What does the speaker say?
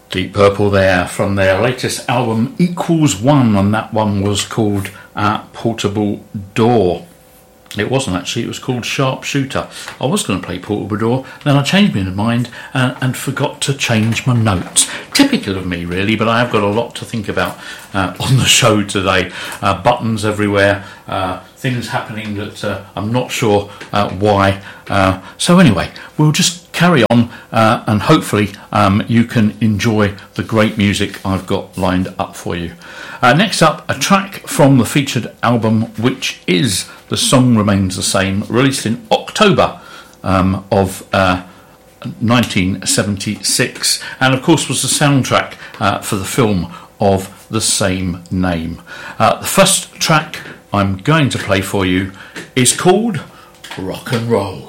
Deep Purple there from their latest album Equals One, and that one was called Portable Door. It wasn't actually, it was called Sharpshooter. I was going to play Portable Door, then I changed my mind and forgot to change my notes. Typical of me really, but I have got a lot to think about on the show today. Buttons everywhere, things happening that I'm not sure why. So anyway, we'll just carry on and hopefully you can enjoy the great music I've got lined up for you. Next up, a track from the featured album, which is The Song Remains the Same, released in October of 1976, and of course was the soundtrack for the film of the same name. The first track I'm going to play for you is called Rock and Roll.